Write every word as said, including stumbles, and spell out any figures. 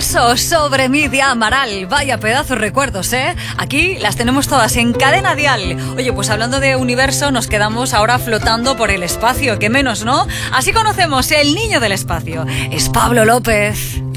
Universo sobre mí de Amaral. Vaya pedazos recuerdos, ¿eh? Aquí las tenemos todas en Cadena Dial. Oye, pues hablando de universo, nos quedamos ahora flotando por el espacio, que menos, ¿no? Así conocemos el niño del espacio. Es Pablo López.